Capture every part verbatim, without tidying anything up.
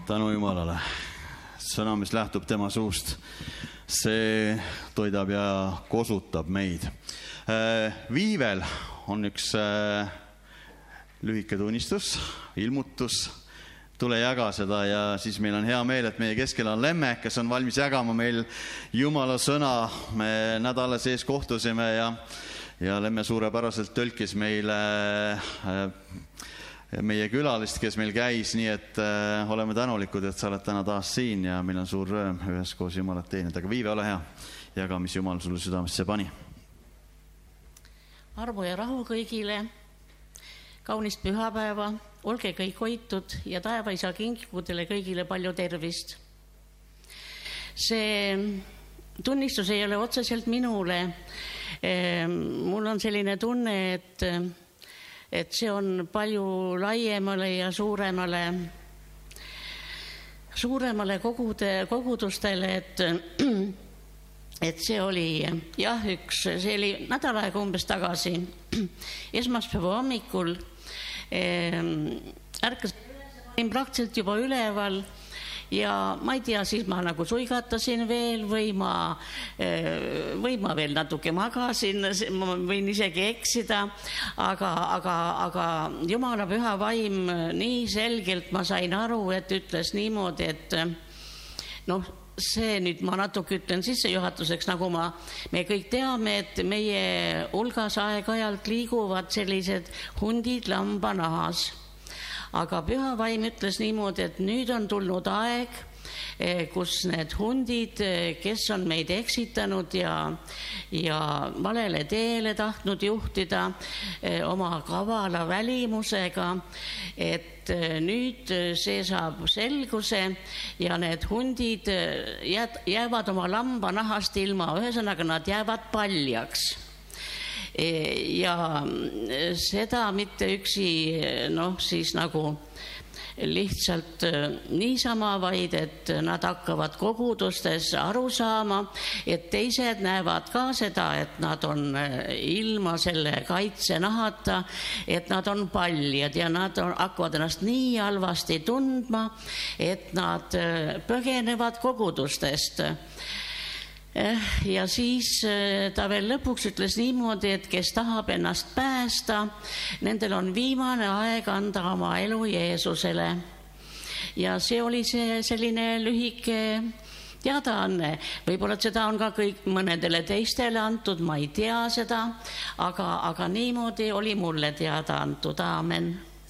tänu Jumalale. Sõna, mis lähtub tema suust, see toidab ja kosutab meid. Viivel on üks lühike tunnistus, ilmutus. Tule jaga seda ja siis meil on hea meel, et meie keskel on Lemme, kes on valmis jagama meil Jumala sõna. Me nädala sees kohtusime ja, ja Lemme suurepäraselt tõlkis meile meie külalist, kes meil käis, nii et äh, oleme tänulikud, et sa oled täna taas siin ja meil on suur rõõm üheskoos Jumalat teenida. Aga Viive, ole hea, jaga, mis Jumal sulle südamesse pani. Armu ja rahu kõigile, kaunist pühapäeva, olge kõik hoitud ja taevaisa kinkigu teile kõigile palju tervist. See tunnistus ei ole otseselt minule. Mul on selline tunne, et et see on palju laiemale ja suuremale, suuremale kogude, kogudustele, et, et see oli, jah, üks, see oli nädal aega umbes tagasi, esmaspäeva hommikul, ärkasin praktiliselt juba üleval ja ma ei tea, siis ma nagu suigatasin veel või ma, või ma veel natuke magasin, ma võin isegi eksida, aga, aga, aga Jumala püha vaim nii selgelt ma sain aru, et ütles niimoodi, et noh, see nüüd ma natuke ütlen sissejuhatuseks, nagu ma, me kõik teame, et meie hulgas aeg-ajalt liiguvad sellised hundid lambanahas. Aga püha vaim ütles niimoodi, et nüüd on tulnud aeg, kus need hundid, kes on meid eksitanud ja, ja valele teele tahtnud juhtida oma kavala välimusega, et nüüd see saab selguse ja need hundid jäävad oma lambanahast ilma, ühesõnaga nad jäävad paljaks. Ja seda mitte üksi, noh, siis nagu lihtsalt niisama, vaid et nad hakkavad kogudustes aru saama, et teised näevad ka seda, et nad on ilma selle kaitsenahata, et nad on paljad ja nad on, hakkavad ennast nii halvasti tundma, et nad põgenevad kogudustest. Ja siis ta veel lõpuks ütles niimoodi, et kes tahab ennast päästa, nendel on viimane aeg anda oma elu Jeesusele. Ja see oli see selline lühike teadaanne. Võib-olla seda on ka kõik mõnedele teistele antud, ma ei tea seda, aga, aga niimoodi oli mulle teada antud. Aamen.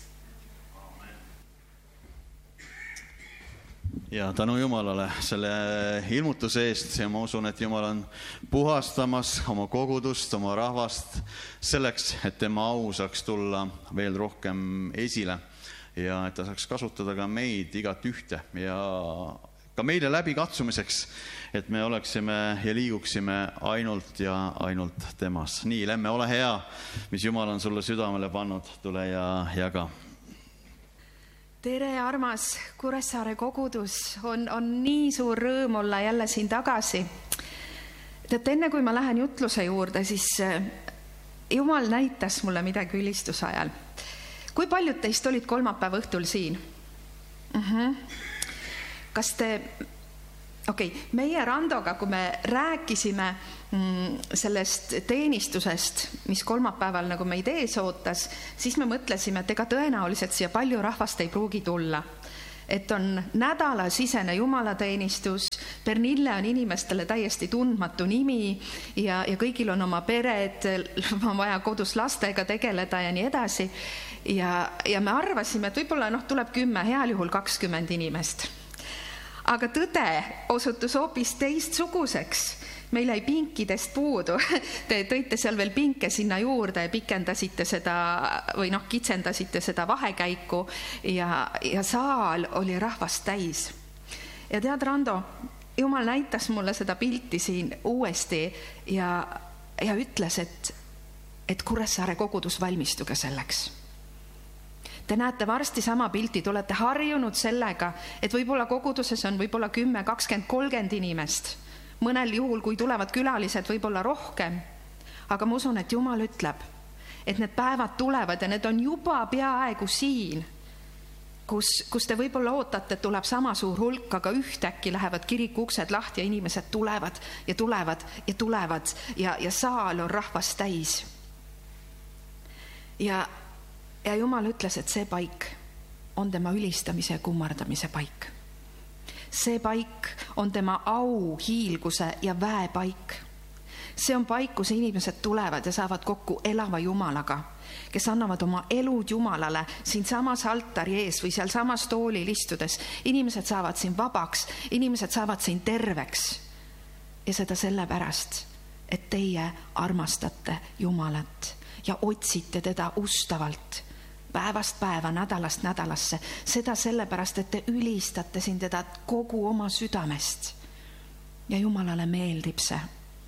Ja tänu Jumalale selle ilmutuse eest ja ma usun, et Jumal on puhastamas oma kogudust, oma rahvast selleks, et tema au saaks tulla veel rohkem esile ja et ta saaks kasutada ka meid igat ühte ja ka meile läbi katsumiseks, et me oleksime ja liiguksime ainult ja ainult temas. Nii, Lemme, ole hea, mis Jumal on sulle südamele pannud, tule ja jaga. Tere, armas Kuressaare kogudus, on, on nii suur rõõm olla jälle siin tagasi. Et enne kui ma lähen jutluse juurde, siis Jumal näitas mulle midagi ülistuse ajal. Kui paljud teist olid kolmapäeva õhtul siin? Uh-huh. Kas te... Okei, okay. Meie Randoga, kui me rääkisime sellest teenistusest, mis kolmapäeval nagu meid ees ootas, siis me mõtlesime, et ega tõenäoliselt siia palju rahvast ei pruugi tulla. Et on nädalasisene jumalateenistus, Pernille on inimestele täiesti tundmatu nimi ja, ja kõigil on oma pered, on vaja kodus lastega tegeleda ja nii edasi. Ja, ja me arvasime, et võib-olla noh, tuleb kümme, heal juhul kakskümmend inimest. Aga tõde osutus hoopis teistsuguseks. Meil jäi pinkidest puudu. Te tõite seal veel pinke sinna juurde ja pikendasite seda või noh, kitsendasite seda vahekäiku ja, ja saal oli rahvast täis. Ja tead, Rando, Jumal näitas mulle seda pilti siin uuesti ja, ja ütles, et, et Kuressaare kogudus valmistuge selleks. Te näete varsti sama pilti, te olete harjunud sellega, et võib-olla koguduses on võib-olla kümme, kakskümmend, kolmkümmend inimest. Mõnel juhul, kui tulevad külalised, võib-olla rohkem. Aga ma usun, et Jumal ütleb, et need päevad tulevad ja need on juba peaaegu siin. kus, kus te võib-olla ootate, et tuleb sama suur hulk, aga ühtäkki lähevad kiriku uksed lahti ja inimesed tulevad ja tulevad ja tulevad ja, ja saal on rahvast täis. Ja, ja Jumal ütles, et see paik on tema ülistamise ja kummardamise paik. See paik on tema au, hiilguse ja väe paik. See on paik, kus inimesed tulevad ja saavad kokku elava Jumalaga, kes annavad oma elud Jumalale siin samas altari ees või seal samas toolil istudes. Inimesed saavad siin vabaks, inimesed saavad siin terveks. Ja seda sellepärast, et teie armastate Jumalat ja otsite teda ustavalt päevast päeva, nädalast nädalasse. Seda sellepärast, et te ülistate siin teda kogu oma südamest. Ja Jumalale meeldib see.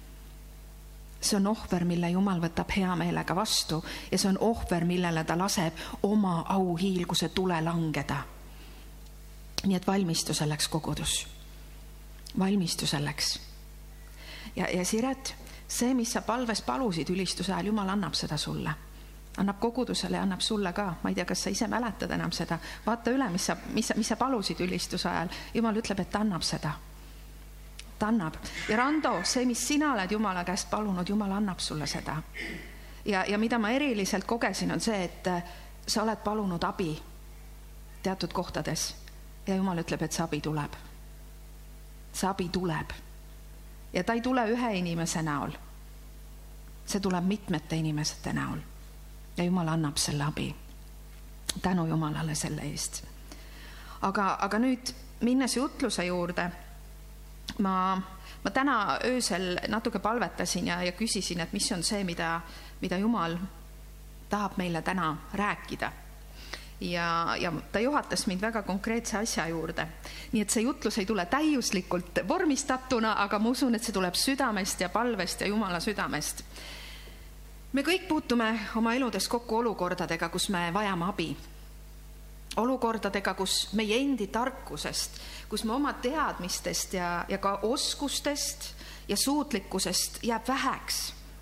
See on ohver, mille Jumal võtab hea meelega vastu ja see on ohver, millele ta laseb oma auhiilguse tule langeda. Nii et valmistu selleks kogudus. Valmistu selleks. Ja, ja Siret, see, mis sa palves palusid ülistuse ajal, Jumal annab seda sulle. Annab kogudusele ja annab sulle ka. Ma ei tea, kas sa ise mäletad enam seda. Vaata üle, mis sa, mis, mis sa palusid ülistuse ajal. Jumal ütleb, et ta annab seda. Ta annab. Ja Rando, see, mis sina oled Jumala käest palunud, Jumal annab sulle seda. Ja, ja mida ma eriliselt kogesin, on see, et sa oled palunud abi teatud kohtades. Ja Jumal ütleb, et see abi tuleb. See abi tuleb. Ja ta ei tule ühe inimese näol. See tuleb mitmete inimesete näol. Ja Jumal annab selle abi. Tänu Jumalale selle eest. Aga, aga nüüd minnes jutluse juurde, ma, ma täna öösel natuke palvetasin ja, ja küsisin, et mis on see, mida, mida Jumal tahab meile täna rääkida. Ja, ja ta juhatas mind väga konkreetse asja juurde. Nii et see jutlus ei tule täiuslikult vormistatuna, aga ma usun, et see tuleb südamest ja palvest ja Jumala südamest. Me kõik puutume oma eludes kokku olukordadega, kus me vajame abi. Olukordadega, kus meie endi tarkusest, kus me oma teadmistest ja, ja ka oskustest ja suutlikkusest jääb väheks.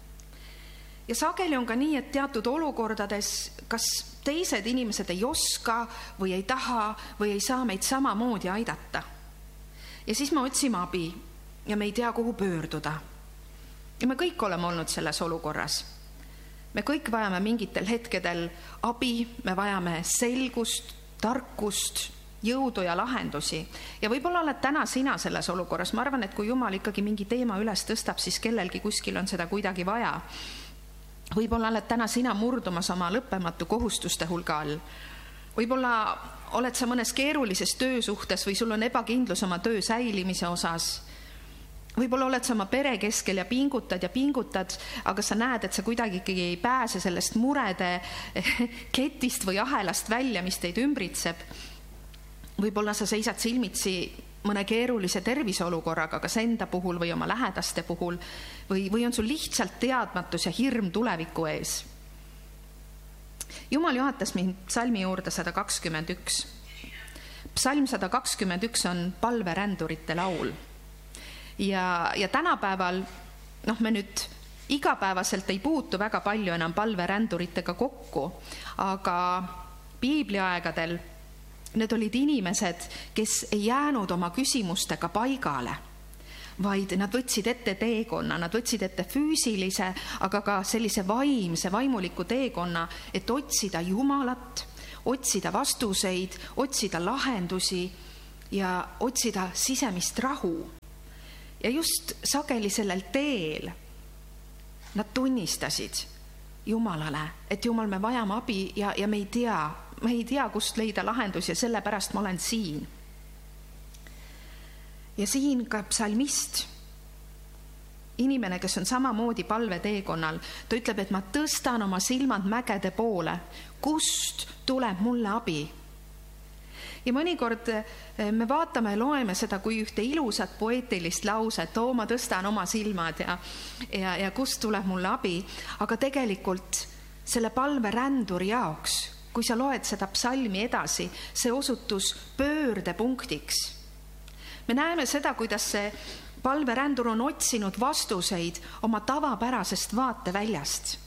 Ja sageli on ka nii, et teatud olukordades kas teised inimesed ei oska või ei taha või ei saa meid samamoodi aidata. Ja siis me otsime abi ja me ei tea, kuhu pöörduda. Ja me kõik oleme olnud selles olukorras. Me kõik vajame mingitel hetkedel abi, me vajame selgust, tarkust, jõudu ja lahendusi. Ja võib-olla oled täna sina selles olukorras. Ma arvan, et kui Jumal ikkagi mingi teema üles tõstab, siis kellelgi kuskil on seda kuidagi vaja. Võib-olla oled täna sina murdumas oma lõppematu kohustuste hulga all. Võib-olla oled sa mõnes keerulises töösuhtes või sul on ebakindlus oma töö säilimise osas. Võib-olla oled sa oma pere keskel ja pingutad ja pingutad, aga sa näed, et sa kuidagi ei pääse sellest murede ketist või ahelast välja, mis teid ümbritseb. Võib-olla sa seisad silmitsi mõne keerulise terviseolukorraga, kas enda puhul või oma lähedaste puhul, või, või on sul lihtsalt teadmatus ja hirm tuleviku ees. Jumal juhatas mind psalmi juurde sada kakskümmend üks. Psalm sada kakskümmend üks on palverändurite laul. Ja, ja tänapäeval, noh, me nüüd igapäevaselt ei puutu väga palju enam palveränduritega kokku, aga piibliaegadel need olid inimesed, kes ei jäänud oma küsimustega paigale, vaid nad võtsid ette teekonna, nad võtsid ette füüsilise, aga ka sellise vaimse, vaimuliku teekonna, et otsida Jumalat, otsida vastuseid, otsida lahendusi ja otsida sisemist rahu. Ja just sageli sellel teel nad tunnistasid Jumalale, et Jumal, me vajame abi ja, ja me ei tea, me ei tea, kust leida lahendus ja sellepärast ma olen siin. Ja siin ka psalmist, inimene, kes on samamoodi palveteekonnal, ta ütleb, et ma tõstan oma silmad mägede poole, kust tuleb mulle abi. Ja mõnikord me vaatame ja loeme seda kui ühte ilusat poeetilist lauset, oo, ma tõstan oma silmad ja, ja, ja kust tuleb mulle abi. Aga tegelikult selle palveränduri jaoks, kui sa loed seda psalmi edasi, see osutus pöördepunktiks. Me näeme seda, kuidas see palverändur on otsinud vastuseid oma tavapärasest vaateväljast.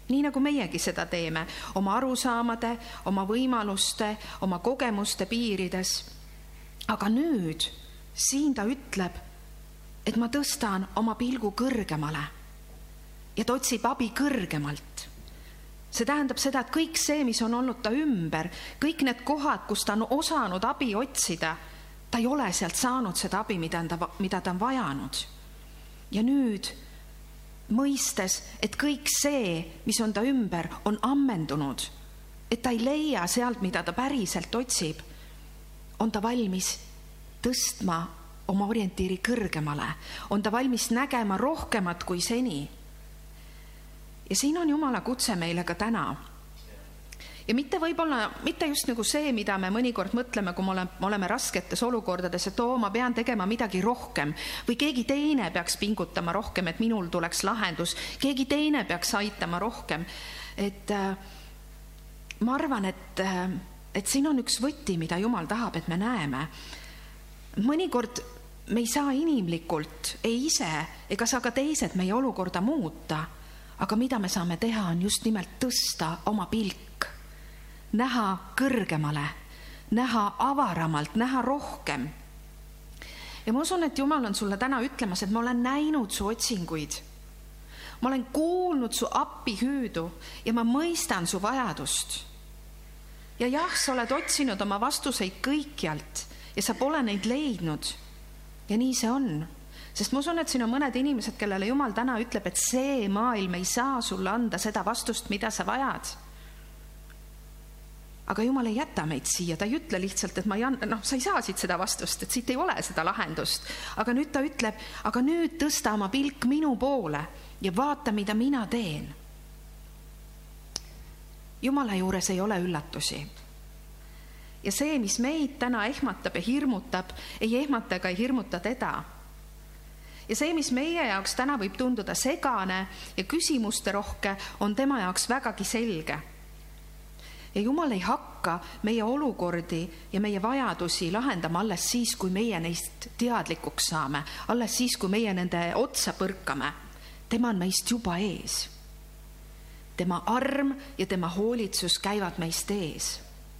nii nagu meiegi seda teeme, oma arusaamade, oma võimaluste, oma kogemuste piirides. Aga nüüd siin ta ütleb, et ma tõstan oma pilgu kõrgemale ja ta otsib abi kõrgemalt. See tähendab seda, et kõik see, mis on olnud ta ümber, kõik need kohad, kus ta on osanud abi otsida, ta ei ole sealt saanud seda abi, mida ta, mida ta on vajanud. Ja nüüd mõistes, et kõik see, mis on ta ümber, on ammendunud, et ta ei leia sealt, mida ta päriselt otsib, on ta valmis tõstma oma orientiiri kõrgemale, on ta valmis nägema rohkemat kui seni. Ja siin on Jumala kutse meile ka täna. Ja mitte võib-olla, mitte just nagu see, mida me mõnikord mõtleme, kui me oleme, me oleme rasketes olukordades, et oo, ma pean tegema midagi rohkem või keegi teine peaks pingutama rohkem, et minul tuleks lahendus, keegi teine peaks aitama rohkem. Et äh, ma arvan, et, äh, et siin on üks võti, mida Jumal tahab, et me näeme. Mõnikord me ei saa inimlikult, ei ise ega saa ka teised meie olukorda muuta, aga mida me saame teha, on just nimelt tõsta oma pilk. Näha kõrgemale, näha avaramalt, näha rohkem. Ja ma usun, et Jumal on sulle täna ütlemas, et ma olen näinud su otsinguid. Ma olen kuulnud su appi hüüdu ja ma mõistan su vajadust. Ja jah, sa oled otsinud oma vastuseid kõikjalt ja sa pole neid leidnud. Ja nii see on. Sest ma usun, et siin on mõned inimesed, kellele Jumal täna ütleb, et see maailm ei saa sulle anda seda vastust, mida sa vajad. Aga Jumal ei jäta meid siia, ta ei ütle lihtsalt, et ma ei anna, noh, sa ei saa siit seda vastust, et siit ei ole seda lahendust. Aga nüüd ta ütleb, aga nüüd tõsta oma pilk minu poole ja vaata, mida mina teen. Jumala juures ei ole üllatusi. Ja see, mis meid täna ehmatab ja hirmutab, ei ehmata ega ei hirmuta teda. Ja see, mis meie jaoks täna võib tunduda segane ja küsimuste rohke, on tema jaoks vägagi selge. Ja Jumal ei hakka meie olukordi ja meie vajadusi lahendama alles siis, kui meie neist teadlikuks saame, alles siis, kui meie nende otsa põrkame. Tema on meist juba ees. Tema arm ja tema hoolitsus käivad meist ees.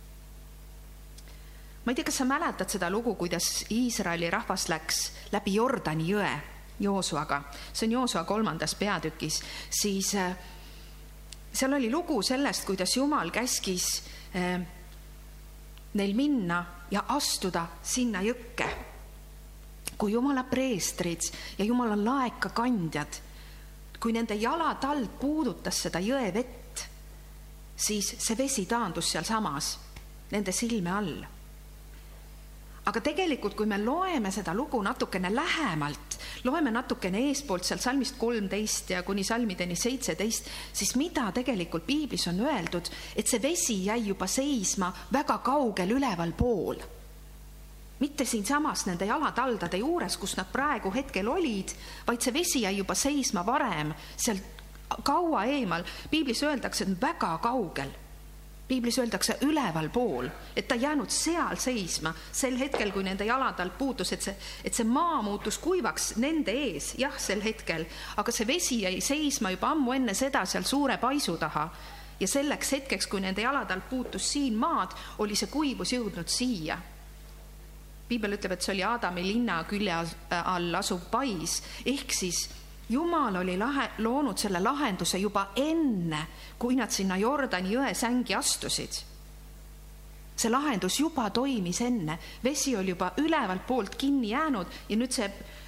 Ma ei tea, kas sa mäletad seda lugu, kuidas Iisraeli rahvas läks läbi Jordani jõe Joosuaga. See on Joosua kolmandas peatükis. Siis seal oli lugu sellest, kuidas Jumal käskis eh, neil minna ja astuda sinna jõkke. Kui Jumala preestrid ja Jumala laeka kandjad, kui nende jalatald puudutas seda jõe vett, siis see vesi taandus seal samas, nende silme all. Aga tegelikult, kui me loeme seda lugu natukene lähemalt, loeme natukene eespoolt seal salmist kolmteist ja kuni salmideni seitseteist, siis mida tegelikult piiblis on öeldud, et see vesi jäi juba seisma väga kaugel üleval pool. Mitte siin samas nende jalataldade juures, kus nad praegu hetkel olid, vaid see vesi jäi juba seisma varem, seal kaua eemal. Piiblis öeldakse, et väga kaugel. Piiblis öeldakse üleval pool, et ta jäänud seal seisma sel hetkel, kui nende jalatald puutus, et see, et see maa muutus kuivaks nende ees, jah, sel hetkel, aga see vesi jäi seisma juba ammu enne seda seal suure paisu taha. Ja selleks hetkeks, kui nende jalatald puutus siin maad, oli see kuivus jõudnud siia. Piibel ütleb, et see oli Aadami linna külje all asuv pais, ehk siis Jumal oli lahe, loonud selle lahenduse juba enne, kui nad sinna Jordani jõe sängi astusid. See lahendus juba toimis enne. Vesi oli juba ülevalt poolt kinni jäänud ja nüüd see